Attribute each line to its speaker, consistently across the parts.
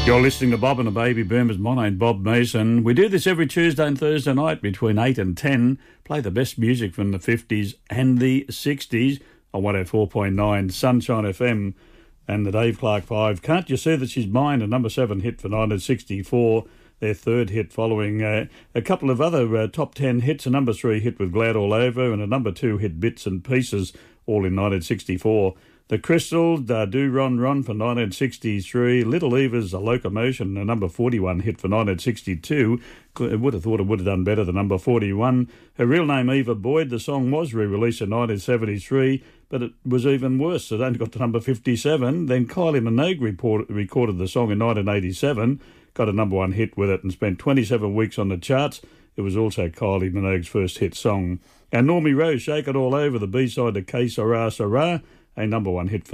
Speaker 1: You're listening to Bob and the Baby Boomers. My name's Bob Mason. We do this every Tuesday and Thursday night between 8 and 10. Play the best music from the 50s and the 60s on 104.9 Sunshine FM and the Dave Clark 5. Can't You See That She's Mine, a number 7 hit for 1964. Their third hit following a couple of other top 10 hits, a number 3 hit with Glad All Over and a number 2 hit Bits and Pieces, all in 1964. The Crystals, Do Ron Ron for 1963. Little Eva's A Locomotion, a number 41 hit for 1962. I would have thought it would have done better than number 41. Her real name, Eva Boyd. The song was re-released in 1973, but it was even worse. It only got to number 57. Then Kylie Minogue recorded the song in 1987, got a number 1 hit with it and spent 27 weeks on the charts. It was also Kylie Minogue's first hit song. And Normie Rose, Shake It All Over, the B-side to Que Sera Sera, a number 1 hit for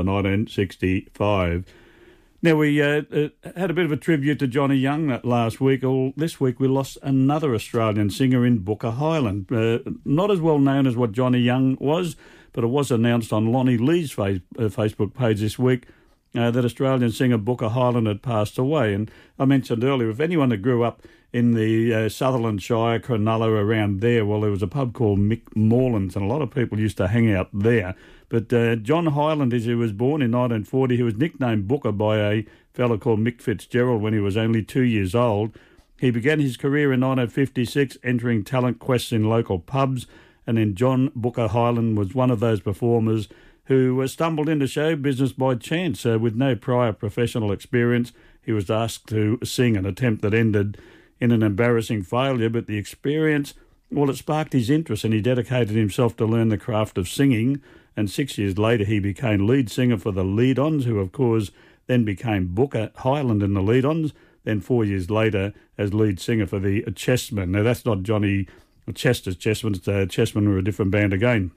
Speaker 1: 1965. Now, we had a bit of a tribute to Johnny Young last week. This week we lost another Australian singer in Booker Hyland. Not as well known as what Johnny Young was, but it was announced on Lonnie Lee's Facebook page this week that Australian singer Booker Hyland had passed away. And I mentioned earlier, if anyone that grew up in the Sutherland Shire, Cronulla, around there, well, there was a pub called Mick Moreland's, and a lot of people used to hang out there. But John Hyland, as he was born in 1940, he was nicknamed Booker by a fellow called Mick Fitzgerald when he was only 2 years old. He began his career in 1956, entering talent quests in local pubs, and then John Booker Hyland was one of those performers who stumbled into show business by chance. With no prior professional experience, he was asked to sing, an attempt that ended in an embarrassing failure, but the experience, well, it sparked his interest and he dedicated himself to learn the craft of singing. And 6 years later, he became lead singer for the Lead-Ons, who, of course, then became Booker Hyland and the Lead-Ons. Then 4 years later, as lead singer for the Chessmen. Now, that's not Johnny Chester's Chessmen. Chessmen were a different band again.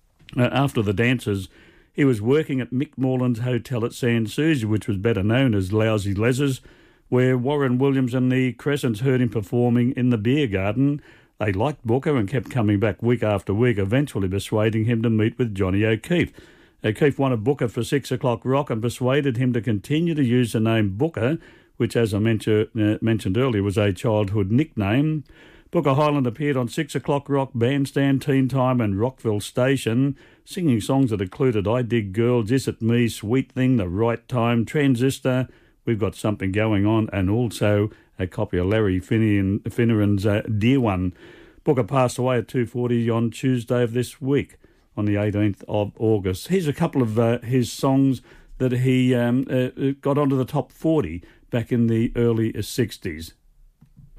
Speaker 1: After the Dancers, he was working at Mick Moreland's Hotel at Sans Souci, which was better known as Lousy Les's, where Warren Williams and the Crescents heard him performing in the beer garden. They liked Booker and kept coming back week after week, eventually persuading him to meet with Johnny O'Keefe. O'Keefe wanted Booker for 6 o'clock rock and persuaded him to continue to use the name Booker, which, as I mentioned earlier, was a childhood nickname. Booker Hyland appeared on 6 o'clock rock, Bandstand, Teen Time and Rockville Station, singing songs that included I Dig Girls, Is It Me, Sweet Thing, The Right Time, Transistor, We've Got Something Going On, and also a copy of Larry Finneran's Dear One. Booker passed away at 2:40 on Tuesday of this week, on the 18th of August. Here's a couple of his songs that he got onto the top 40 back in the early 60s.